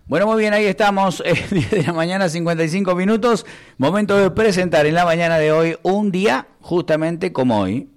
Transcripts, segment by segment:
Bueno, muy bien, ahí estamos, 10 de la mañana, 55 minutos. Momento de presentar en la mañana de hoy un día justamente como hoy.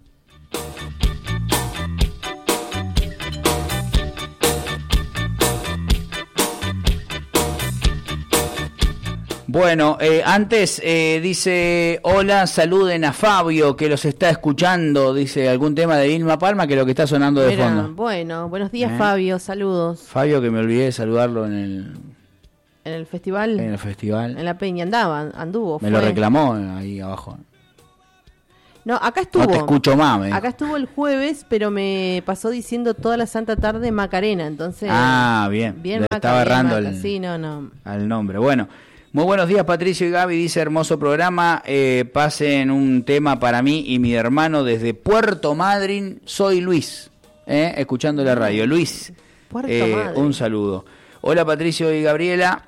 Bueno, antes dice, hola, saluden a Fabio que los está escuchando, dice algún tema de Vilma Palma que es lo que está sonando de fondo. Bueno, buenos días Fabio, saludos. Fabio, que me olvidé de saludarlo en el festival. En el festival. En la Peña anduvo. Me lo reclamó ahí abajo. No, acá estuvo. No te escucho más. Acá estuvo el jueves, pero me pasó diciendo toda la santa tarde Macarena, entonces. Bien. Bien, estaba errando al nombre. Bueno. Muy buenos días, Patricio y Gaby, dice hermoso programa, pasen un tema para mí y mi hermano desde Puerto Madryn, soy Luis, escuchando la radio. Luis, un saludo. Hola Patricio y Gabriela,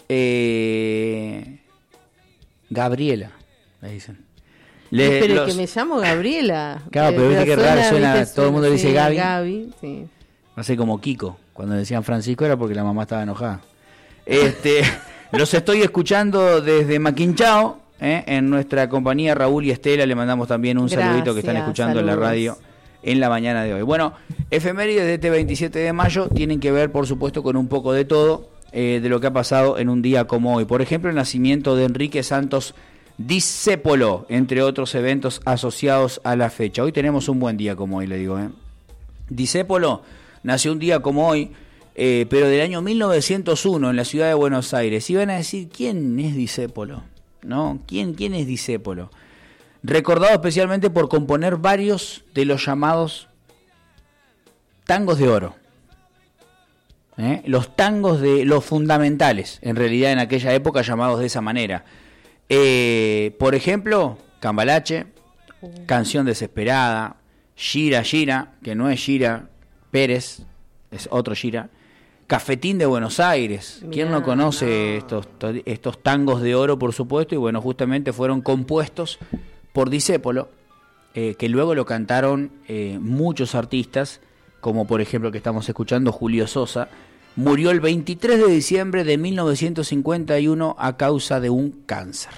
Gabriela, me dicen. Pero que me llamo Gabriela. Claro, pero viste que raro suena, todo el mundo le dice Gaby. Gaby, sí. Así como Kiko, cuando decían Francisco era porque la mamá estaba enojada. Los estoy escuchando desde Maquinchao, en nuestra compañía Raúl y Estela, le mandamos también un saludito que están escuchando en la radio en la mañana de hoy. Bueno, efemérides de este 27 de mayo tienen que ver, por supuesto, con un poco de todo, de lo que ha pasado en un día como hoy. Por ejemplo, el nacimiento de Enrique Santos Discépolo, entre otros eventos asociados a la fecha. Hoy tenemos un buen día como hoy, le digo. Discépolo nació un día como hoy, pero del año 1901 en la ciudad de Buenos Aires. Iban a decir, ¿quién es Discépolo? ¿No? ¿Quién es Discépolo? Recordado especialmente por componer varios de los llamados tangos de oro. Los tangos de los fundamentales, en realidad en aquella época llamados de esa manera. Por ejemplo, Cambalache, Canción Desesperada, Gira Gira, que no es Gira Pérez, es otro Gira, Cafetín de Buenos Aires. ¿Quién no conoce estos tangos de oro, por supuesto? Y bueno, justamente fueron compuestos por Discépolo, que luego lo cantaron muchos artistas, como por ejemplo que estamos escuchando, Julio Sosa. Murió el 23 de diciembre de 1951 a causa de un cáncer.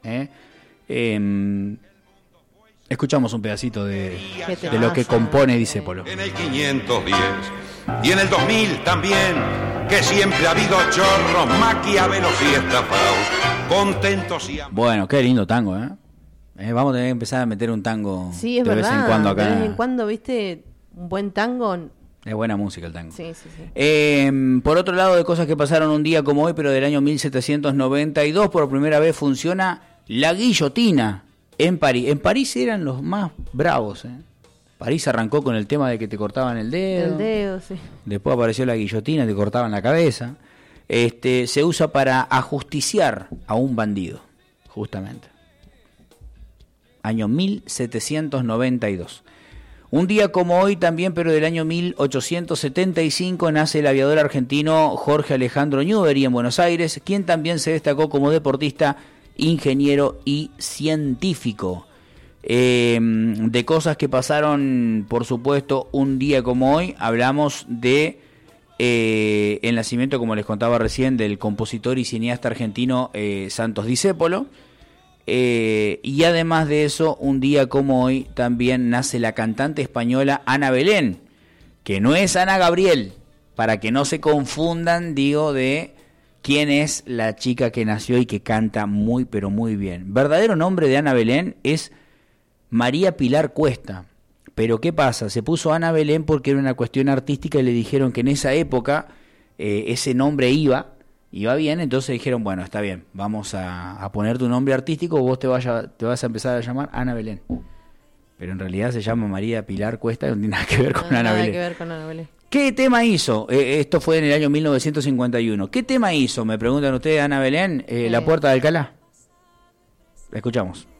Escuchamos un pedacito de lo que compone Discépolo. En el 510 y en el 2000 también, que siempre ha habido chorros, maquiavelos y estafados, contentos y amados. Bueno, qué lindo tango, vamos a tener que empezar a meter un tango de vez en cuando acá. De vez en cuando, viste, un buen tango. Es buena música el tango. Sí. Por otro lado, de cosas que pasaron un día como hoy, pero del año 1792, por primera vez funciona la guillotina en París. En París eran los más bravos, París arrancó con el tema de que te cortaban el dedo. El dedo, sí. Después apareció la guillotina, te cortaban la cabeza. Se usa para ajusticiar a un bandido, justamente. Año 1792. Un día como hoy también, pero del año 1875, nace el aviador argentino Jorge Alejandro Newbery en Buenos Aires, quien también se destacó como deportista, ingeniero y científico. De cosas que pasaron, por supuesto, un día como hoy, hablamos de el nacimiento, como les contaba recién, del compositor y cineasta argentino Santos Discépolo. Y además de eso, un día como hoy también nace la cantante española Ana Belén, que no es Ana Gabriel, para que no se confundan, digo, de quién es la chica que nació y que canta muy, pero muy bien. Verdadero nombre de Ana Belén es María Pilar Cuesta. Pero ¿qué pasa? Se puso Ana Belén porque era una cuestión artística y le dijeron que en esa época ese nombre iba bien, entonces dijeron, bueno, está bien, vamos a poner tu nombre artístico, vos te vas a empezar a llamar Ana Belén. Pero en realidad se llama María Pilar Cuesta, no tiene nada que ver con Ana Belén. Nada que ver con Ana Belén. ¿Qué tema hizo? Esto fue en el año 1951. ¿Qué tema hizo? Me preguntan ustedes, Ana Belén, La Puerta de Alcalá. La escuchamos.